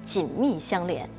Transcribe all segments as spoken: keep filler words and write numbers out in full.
紧密相连。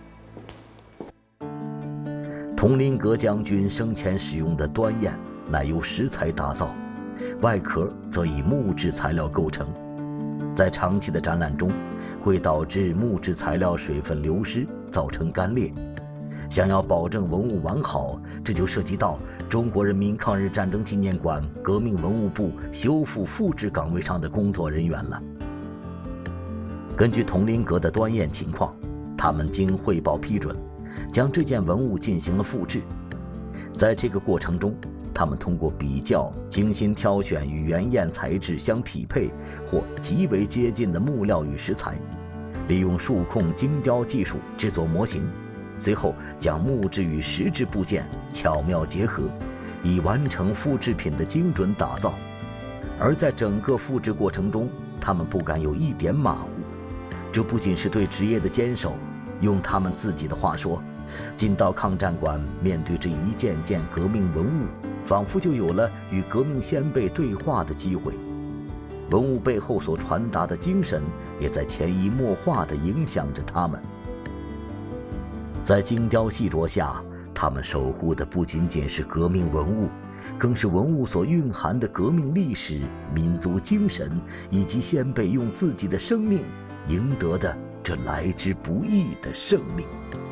佟麟阁将军生前使用的端砚乃由石材打造，外壳则以木质材料构成。在长期的展览中，会导致木质材料水分流失，造成干裂。想要保证文物完好，这就涉及到中国人民抗日战争纪念馆革命文物部修复复制岗位上的工作人员了。根据佟麟阁的端砚情况，他们经汇报批准，将这件文物进行了复制。在这个过程中，他们通过比较，精心挑选与原砚材质相匹配或极为接近的木料与石材，利用数控精雕技术制作模型，随后将木质与石质部件巧妙结合，以完成复制品的精准打造。而在整个复制过程中，他们不敢有一点马虎，这不仅是对职业的坚守，用他们自己的话说，进到抗战馆，面对这一件件革命文物，仿佛就有了与革命先辈对话的机会。文物背后所传达的精神，也在潜移默化地影响着他们。在精雕细琢下，他们守护的不仅仅是革命文物，更是文物所蕴含的革命历史、民族精神，以及先辈用自己的生命赢得的这来之不易的胜利。